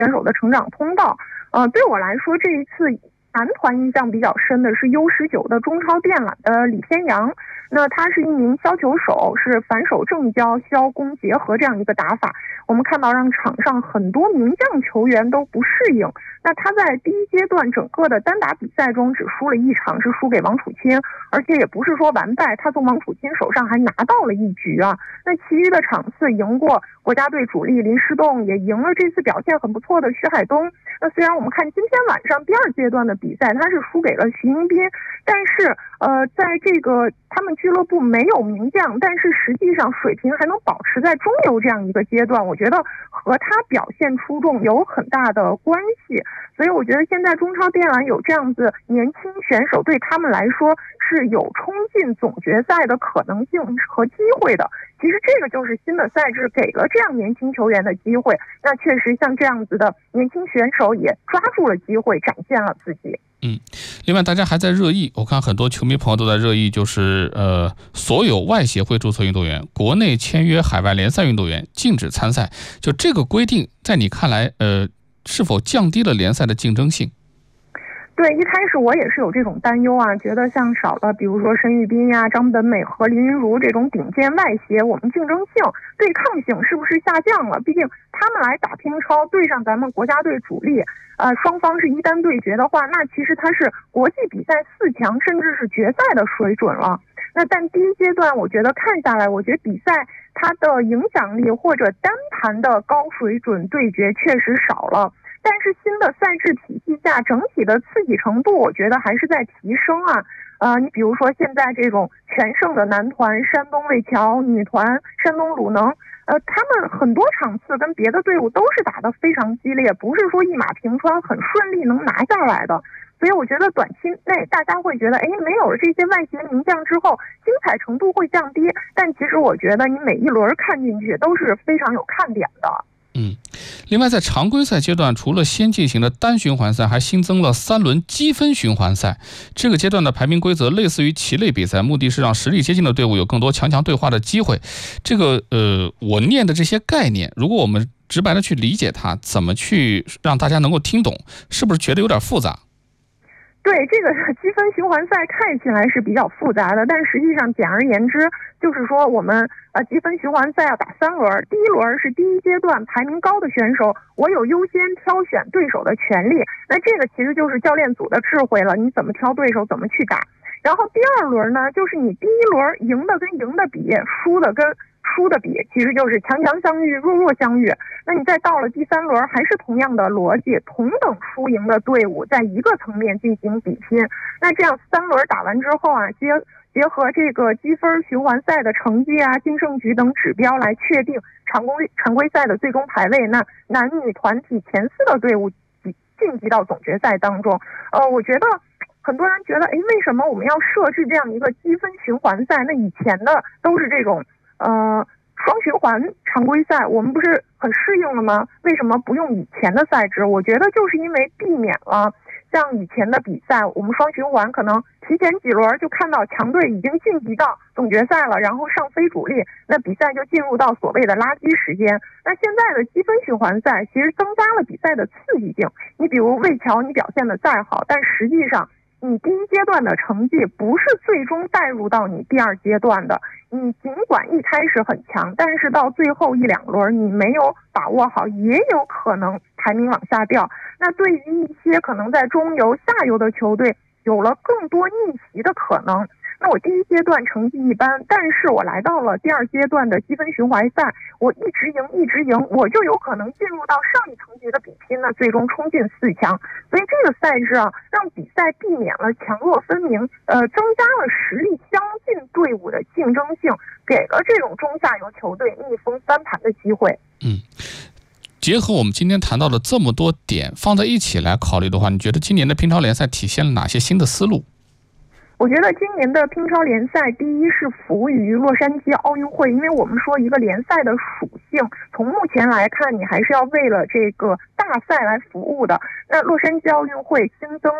选手的成长通道。对我来说，这一次男团印象比较深的是 U19 的中超电缆的李天阳。那他是一名削球手，是反手正交削攻结合这样一个打法。我们看到让场上很多名将球员都不适应。那他在第一阶段整个的单打比赛中只输了一场，是输给王楚钦，而且也不是说完败，他从王楚钦手上还拿到了一局啊。那其余的场次赢过国家队主力林诗栋，也赢了这次表现很不错的徐海东。那虽然我们看今天晚上第二阶段的比赛他是输给了徐迎宾，但是在这个他们俱乐部没有名将，但是实际上水平还能保持在中游这样一个阶段，我觉得和他表现出众有很大的关系。所以我觉得现在中超电缆有这样子年轻选手，对他们来说是有冲进总决赛的可能性和机会的。其实这个就是新的赛制给了这样年轻球员的机会，那确实像这样子的年轻选手也抓住了机会，展现了自己。 另外大家还在热议，我看很多球迷朋友都在热议，就是所有外协会注册运动员、国内签约海外联赛运动员禁止参赛。就这个规定，在你看来，是否降低了联赛的竞争性？ 对，一开始我也是有这种担忧啊，觉得像少了比如说申玉斌呀、张本美和林昀儒这种顶尖外协，我们竞争性、对抗性是不是下降了？毕竟他们来打乒超，对上咱们国家队主力，双方是一单对决的话，那其实它是国际比赛4强甚至是决赛的水准了。那但第一阶段我觉得看下来，我觉得比赛它的影响力或者单盘的高水准对决确实少了。但是新的赛制体系下，整体的刺激程度我觉得还是在提升啊。你比如说现在这种全胜的男团山东魏桥，女团山东鲁能，他们很多场次跟别的队伍都是打得非常激烈，不是说一马平川很顺利能拿下来的。所以我觉得短期内大家会觉得，没有了这些外协名将之后，精彩程度会降低。但其实我觉得你每一轮看进去都是非常有看点的。 另外在常规赛阶段，除了先进行的单循环赛，还新增了3轮积分循环赛。这个阶段的排名规则类似于棋类比赛，目的是让实力接近的队伍有更多强强对话的机会。这个我念的这些概念，如果我们直白的去理解它，怎么去让大家能够听懂，是不是觉得有点复杂？ 对，这个积分循环赛看起来是比较复杂的，但实际上简而言之就是说我们积分循环赛要打3轮，第一轮是第一阶段排名高的选手，我有优先挑选对手的权利。那这个其实就是教练组的智慧了，你怎么挑对手，怎么去打。然后第2轮呢，就是你第一轮赢的跟赢的比，输的跟输的比，其实就是强强相遇，弱弱相遇。那你再到了第3轮，还是同样的逻辑，同等输赢的队伍在一个层面进行比拼。那这样3轮打完之后啊，结合这个积分循环赛的成绩啊、净胜局等指标来确定常规赛的最终排位。那男女团体前4的队伍晋级到总决赛当中。我觉得很多人觉得，为什么我们要设置这样一个积分循环赛？那以前的都是这种双循环常规赛，我们不是很适应了吗？为什么不用以前的赛制？我觉得就是因为避免了像以前的比赛，我们双循环可能提前几轮就看到强队已经晋级到总决赛了，然后上非主力，那比赛就进入到所谓的垃圾时间。那现在的积分循环赛其实增加了比赛的刺激性。你比如魏桥，你表现的再好，但实际上你第一阶段的成绩不是最终带入到你第2阶段的。你尽管一开始很强，但是到最后1、2轮你没有把握好，也有可能排名往下掉。那对于一些可能在中游、下游的球队，有了更多逆袭的可能。那我第一阶段成绩一般，但是我来到了第2阶段的积分循环赛，我一直赢，我就有可能进入到上一层级的比拼呢，最终冲进4强。所以这个赛制啊，让比赛避免了强弱分明，增加了实力相近队伍的竞争性，给了这种中下游球队逆风翻盘的机会。 结合我们今天谈到的这么多点放在一起来考虑的话，你觉得今年的乒超联赛体现了哪些新的思路？ 我觉得今年的乒超联赛，第一是服务于洛杉矶奥运会，因为我们说一个联赛的属性，从目前来看，你还是要为了这个大赛来服务的。那洛杉矶奥运会新增了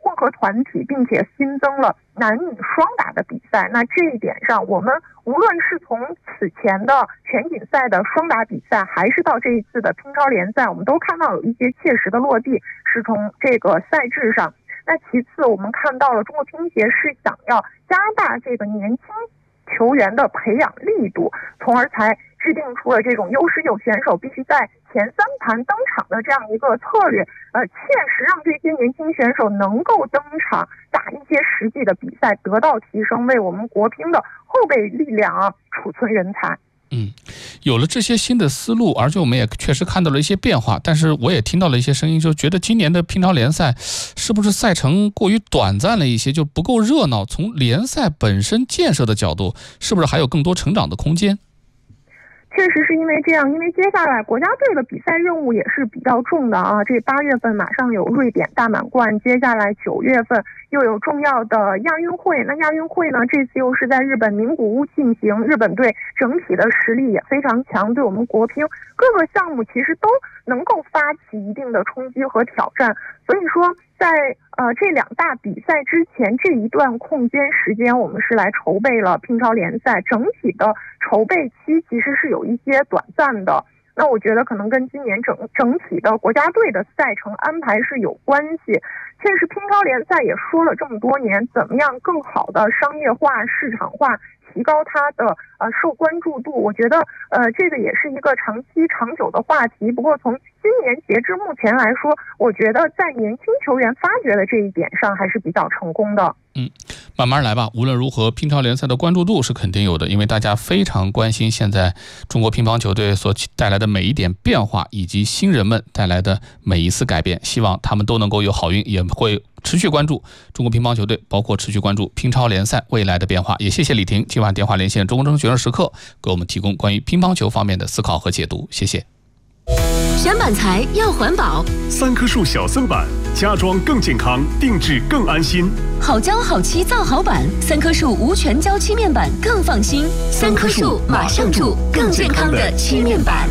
混合团体，并且新增了男女双打的比赛。那这一点上，我们无论是从此前的全锦赛的双打比赛，还是到这一次的乒超联赛，我们都看到有一些切实的落地，是从这个赛制上。那其次，我们看到了中国乒协是想要加大这个年轻球员的培养力度，从而才制定出了这种U19选手必须在前3盘登场的这样一个策略，切实让这些年轻选手能够登场打一些实际的比赛，得到提升，为我们国乒的后备力量储存人才。 有了这些新的思路，而且我们也确实看到了一些变化，但是我也听到了一些声音，就觉得今年的乒超联赛是不是赛程过于短暂了一些，就不够热闹，从联赛本身建设的角度，是不是还有更多成长的空间？ 确实是因为这样，因为接下来国家队的比赛任务也是比较重的啊。这8月份马上有瑞典大满贯，接下来9月份又有重要的亚运会。那亚运会呢，这次又是在日本名古屋进行，日本队整体的实力也非常强，对我们国乒各个项目其实都能够发起一定的冲击和挑战。所以说，在这2大比赛之前这一段空间时间，我们是来筹备了乒超联赛，整体的筹备期其实是有一些短暂的。那我觉得可能跟今年整体的国家队的赛程安排是有关系。确实，乒超联赛也说了这么多年，怎么样更好的商业化、市场化，提高它的受关注度。我觉得这个也是一个长期长久的话题。不过从今年截至目前来说，我觉得在年轻球员发掘的这一点上还是比较成功的。 慢慢来吧。无论如何，乒超联赛的关注度是肯定有的，因为大家非常关心现在中国乒乓球队所带来的每一点变化，以及新人们带来的每一次改变。希望他们都能够有好运，也会持续关注中国乒乓球队，包括持续关注乒超联赛未来的变化。也谢谢李婷今晚电话连线中国中学生时刻，给我们提供关于乒乓球方面的思考和解读。谢谢。 选板材要环保 ，3棵树小森板，家装更健康，定制更安心。 好胶好漆造好板，3棵树无全胶漆面板更放心。3棵树马上住更健康的漆面板。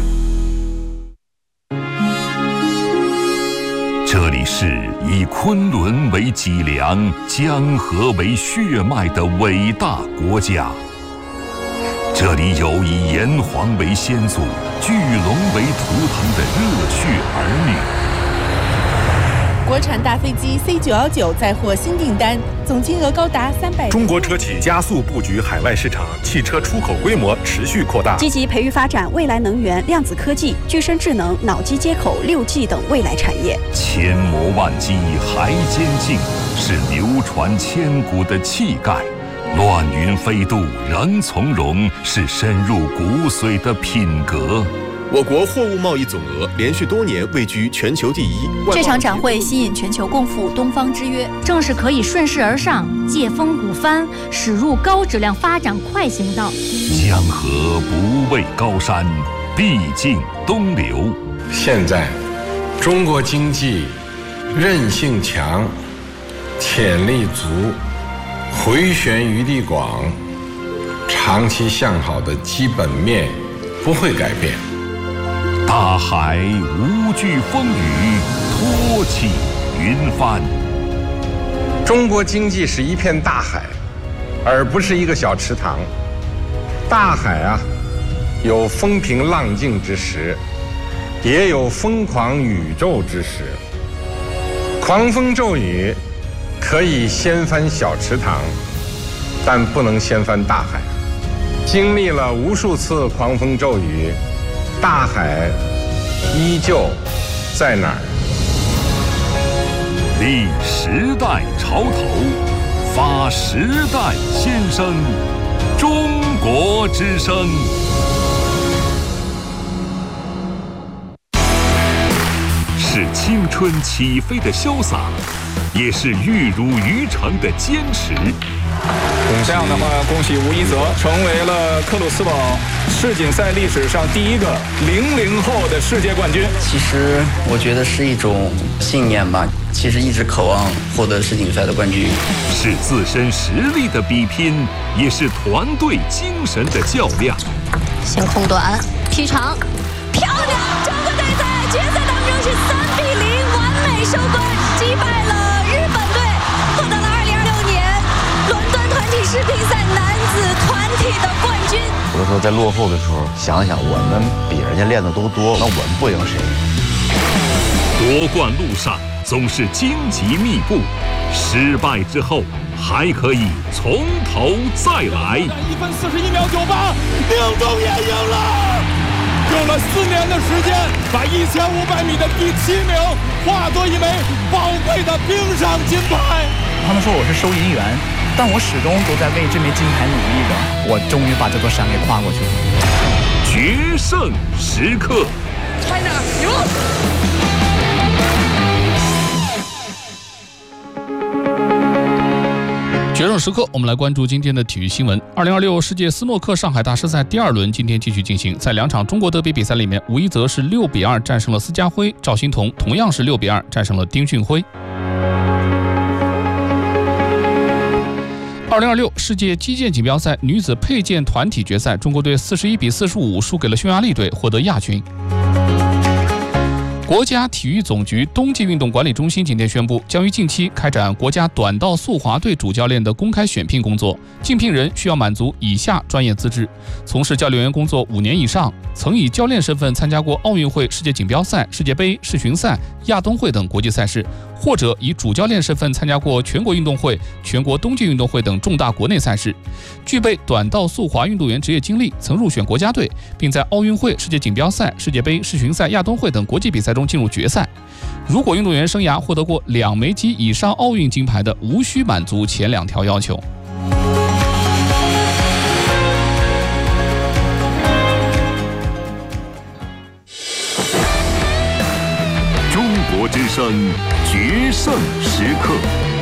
这里是以昆仑为脊梁、江河为血脉的伟大国家。这里有以炎黄为先祖、巨龙为图腾的热血儿女。 国产大飞机 C919 再获新订单，总金额高达300。 中国车企加速布局海外市场，汽车出口规模持续扩大， 积极培育发展未来能源、量子科技、具身智能、脑机接口、6G 等未来产业。 千磨万击还坚劲，是流传千古的气概。乱云飞渡仍从容，是深入骨髓的品格。 我国货物贸易总额连续多年位居全球第一。 这场展会吸引全球共赴东方之约， 正是可以顺势而上，借风鼓帆，驶入高质量发展快行道。 江河不畏高山，必经东流。 现在，中国经济韧性强，潜力足，回旋余地广，长期向好的基本面不会改变。 大海无惧风雨，托起云帆。 中国经济是一片大海，而不是一个小池塘。大海有风平浪静之时，也有疯狂宇宙之时。狂风骤雨可以掀翻小池塘，但不能掀翻大海。经历了无数次狂风骤雨，大海依旧在哪儿？ 立时代潮头，发时代先声，中国之声。是青春起飞的潇洒，也是玉汝于成的坚持。 这样的话，恭喜吴一泽成为了克鲁斯堡世锦赛历史上第一个00后的世界冠军。 其实我觉得是一种信念吧，其实一直渴望获得世锦赛的冠军。 是自身实力的比拼，也是团队精神的较量。 先空短，劈长，漂亮！中国队在决赛当中是3-0完美收官，击败了日本队。 时候在落后的时候，想想我们比人家练的都多，那我们不赢谁？ 夺冠路上总是荆棘密布，失败之后还可以从头再来。 1分41秒98，宁中也赢了，用了4年的时间，把1500米的第7名化作一枚宝贵的冰上金牌。 他们说我是收银员，但我始终都在为这枚金牌努力着。我终于把这座山给跨过去了。 决胜时刻 ，China 赢！ 决胜时刻，我们来关注今天的体育新闻。2026世界斯诺克上海大师赛第2轮今天继续进行，在2场中国德比比赛里面，吴一泽是6比2战胜了司佳辉，赵欣彤同样是6比2战胜了丁俊晖。2026世界击剑锦标赛女子佩剑团体决赛，中国队41比45输给了匈牙利队，获得亚军。国家体育总局冬季运动管理中心今天宣布，将于近期开展国家短道速滑队主教练的公开选聘工作。竞聘人需要满足以下专业资质：从事教练员工作5年以上，曾以教练身份参加过奥运会、世界锦标赛、世界杯、世巡赛、亚冬会等国际赛事，或者以主教练身份参加过全国运动会、全国冬季运动会等重大国内赛事，具备短道速滑运动员职业经历，曾入选国家队，并在奥运会、世界锦标赛、世界杯、世巡赛、亚冬会等国际比赛中进入决赛。如果运动员生涯获得过2枚及以上奥运金牌的，无需满足前2条要求。 中国之声决胜时刻。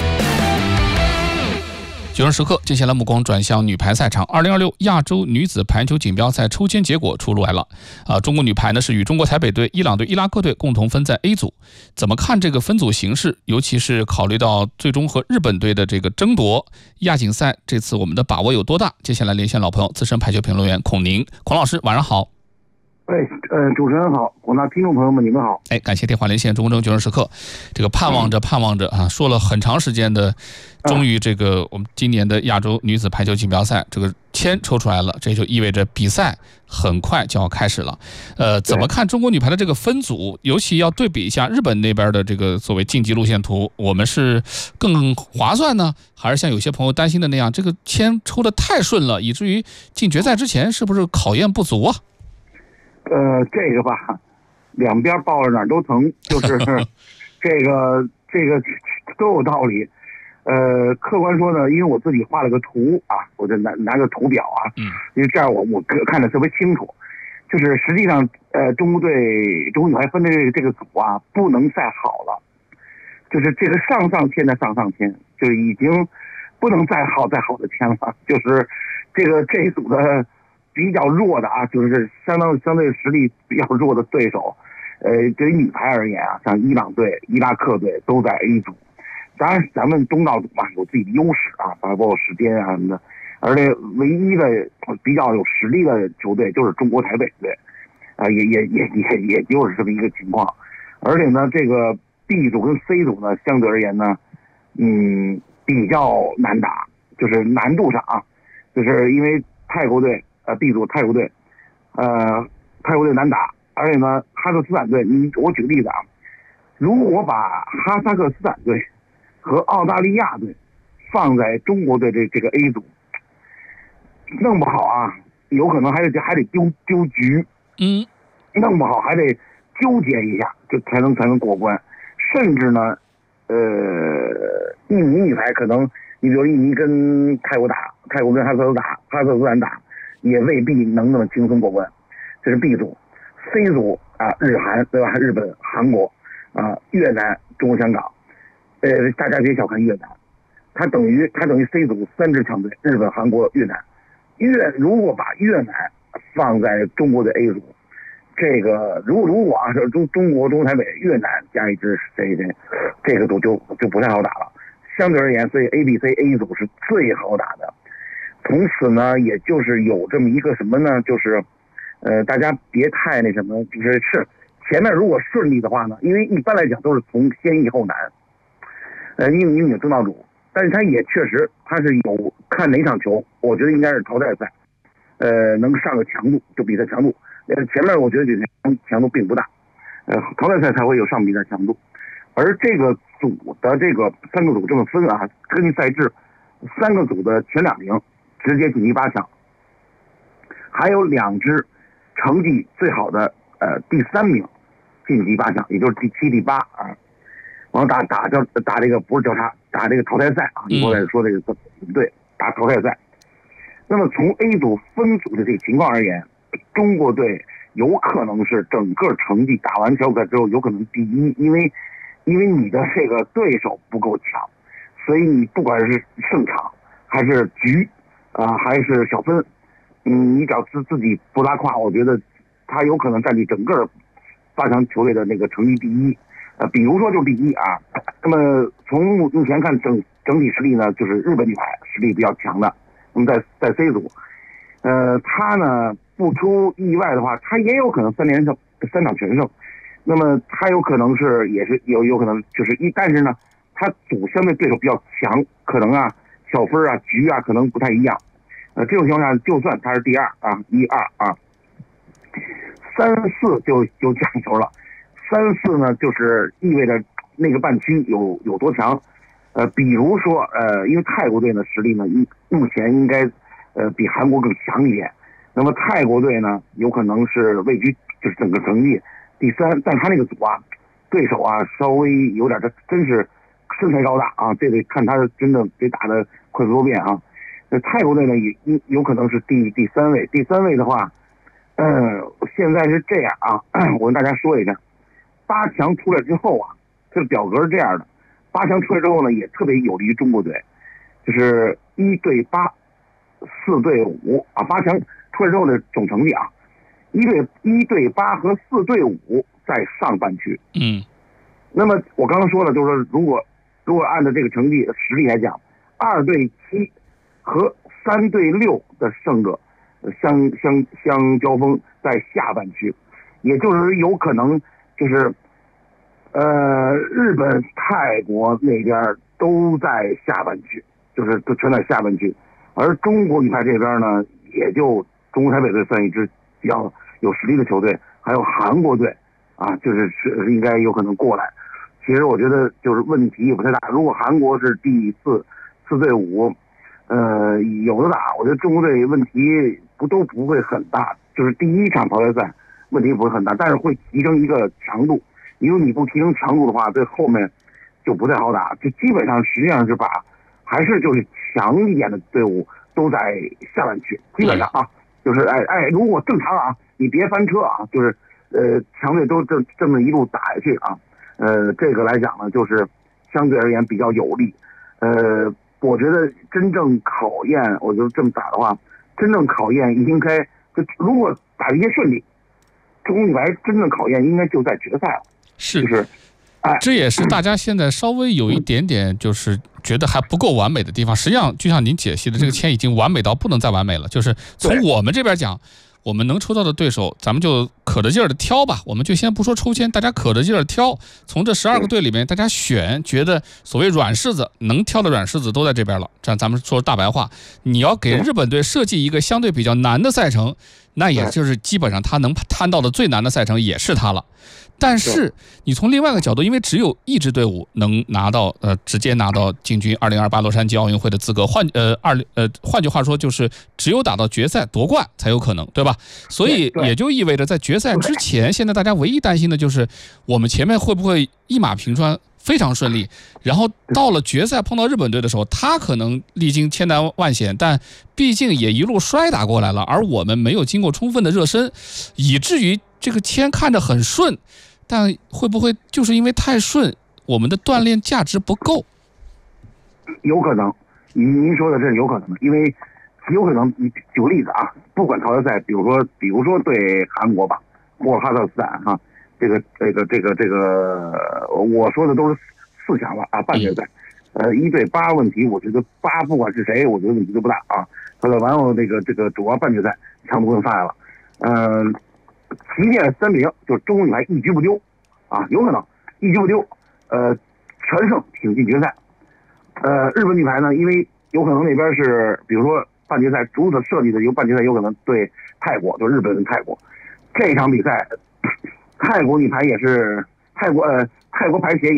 决胜时刻，接下来目光转向女排赛场。2026亚洲女子排球锦标赛抽签结果出来了。中国女排呢是与中国台北队、伊朗队、伊拉克队共同分在 A 组。怎么看这个分组形势？尤其是考虑到最终和日本队的这个争夺亚锦赛，这次我们的把握有多大？接下来连线老朋友、资深排球评论员孔宁，孔老师，晚上好。 主持人好，广大听众朋友们，你们好。 感谢电话连线中国决胜时刻。这个盼望着啊，说了很长时间的，终于这个我们今年的亚洲女子排球锦标赛这个签抽出来了，这就意味着比赛很快就要开始了。怎么看中国女排的这个分组？尤其要对比一下日本那边的这个所谓晋级路线图，我们是更划算呢，还是像有些朋友担心的那样，这个签抽的太顺了，以至于进决赛之前是不是考验不足啊？ 这个吧，两边抱着哪儿都疼，就是这个都有道理。客观说呢，因为我自己画了个图啊，我就拿个图表啊，因为这样我看得特别清楚。就是实际上，中国女排分的这个组啊，不能再好了，就是这个上签的上签，就已经不能再好的签了，就是这一组的。比较弱的啊，就是相对实力比较弱的对手，对于女排而言啊，像伊朗队、伊拉克队都在 A 组。当然，咱们东道主嘛，有自己的优势啊，包括时间啊什么的。而且唯一的比较有实力的球队就是中国台北队，啊，也就是这么一个情况。而且呢，这个 B 组跟 C 组呢，相对而言呢，比较难打，就是难度上啊，就是因为泰国队。B 组泰国队，泰国队难打，而且呢，哈萨克斯坦队，我举个例子啊，如果我把哈萨克斯坦队和澳大利亚队放在中国队这个 A 组，弄不好啊，有可能还得丢局，弄不好还得纠结一下，就才能过关，甚至呢，印尼女排可能，你比如印尼跟泰国打，泰国跟哈萨克斯坦打。也未必能那么轻松过关，这是 B 组。C 组啊，日韩对吧？日本、韩国啊，越南、中国香港，大家别小看越南，它等于 C 组3支强队，日本、韩国、越南。如果把越南放在中国的 A 组，这个如果啊是中国台北、越南加一支谁，这个组就不太好打了。相对而言，所以 A、B、C、A 组是最好打的。从此呢，也就是有这么一个什么呢？就是，大家别太那什么，就是前面如果顺利的话呢，因为一般来讲都是从先易后难，因为中道主，但是他也确实他是有看哪场球，我觉得应该是淘汰赛， 能上个强度，就比赛强度。前面我觉得这强度并不大，淘汰赛才会有上比赛强度。而这个组的这个3个组这么分啊，根据赛制，3个组的前2名直接晋级8强，还有2支成绩最好的第3名晋级8强，也就是第7、第8啊。然后打这个不是交叉，打这个淘汰赛啊。一会儿再说这个对打淘汰赛。那么从 A 组分组的这个情况而言，中国队有可能是整个成绩打完小组赛之后有可能第一，因为你的这个对手不够强，所以你不管是胜场还是局还是小分，你只要自己不拉胯，我觉得他有可能占据整个8强球队的那个成绩第一。比如说就第一啊。那么从目前看整体实力呢，就是日本女排实力比较强的。那么在 C 组，他呢不出意外的话，他也有可能3连胜，3场全胜。那么他有可能也是有可能就是但是呢，他组相对对手比较强，可能小分局可能不太一样。这种情况下，就算他是第2啊，1、2啊，3、4就讲究了。3、4呢，就是意味着那个半区有多强。比如说因为泰国队的实力呢，目前应该比韩国更强一点。那么泰国队呢，有可能是位居就是整个成绩第3，但他那个组对手稍微有点真是身材高大啊，这得看他真的得打得快速多变啊。泰国队呢也有可能是第3位。第3位的话，现在是这样啊，我跟大家说一下，8强出来之后这个表格是这样的。8强出来之后呢，也特别有利于中国队，就是1对8、4对5啊。8强出来之后的总成绩1对8和4对5在上半区。那么我刚刚说了，就是说如果按照这个成绩实力来讲，2对7和3对6的胜者相交锋在下半区，也就是有可能就是日本、泰国那边都在下半区，就是都全在下半区。而中国女排这边呢，也就中国台北队算一支比较有实力的球队，还有韩国队就是应该有可能过来。其实我觉得就是问题也不太大。如果韩国是第4对5，有的打，我觉得中国队问题都不会很大，就是第1场淘汰赛问题不会很大，但是会提升一个强度。因为你不提升强度的话，对后面就不太好打，就基本上实际上是还是就是强一点的队伍都在下半区，基本上就是如果正常你别翻车就是强队都这么一路打下去这个来讲呢，就是相对而言比较有利。我觉得真正考验，我就这么打的话，真正考验应该就如果打一些顺利，中国女排真正考验应该就在决赛了。 这也是大家现在稍微有一点点就是觉得还不够完美的地方。实际上就像您解析的，这个签已经完美到不能再完美了。就是从我们这边讲，我们能抽到的对手，咱们就可着劲儿的挑吧。我们就先不说抽签，大家可着劲儿挑，从这12个队里面大家选，觉得所谓软柿子能挑的软柿子都在这边了。这样咱们说大白话，你要给日本队设计一个相对比较难的赛程，那也就是基本上他能摊到的最难的赛程也是他了。但是你从另外一个角度，因为只有一支队伍能拿到直接拿到进军2028洛杉矶奥运会的资格，换句话说就是只有打到决赛夺冠才有可能，对吧？所以也就意味着在决赛之前，现在大家唯一担心的就是我们前面会不会一马平川非常顺利，然后到了决赛碰到日本队的时候，他可能历经千难万险，但毕竟也一路摔打过来了，而我们没有经过充分的热身，以至于这个签看着很顺，但会不会就是因为太顺，我们的锻炼价值不够？ 有可能，您说的这是有可能的，因为有可能，你举个例子不管淘汰赛，比如说对韩国吧，或哈萨克斯坦这个，我说的都是4强了半决赛，1对8问题，我觉得8不管是谁，我觉得问题都不大完后这个主要半决赛强度更上来了，即便3比0，就是中国女排一局不丢有可能一局不丢，全胜挺进决赛。日本女排呢，因为有可能那边是比如说半决赛竹子设计的半决赛有可能对泰国，就日本跟泰国。这场比赛，泰国女排也是泰国排协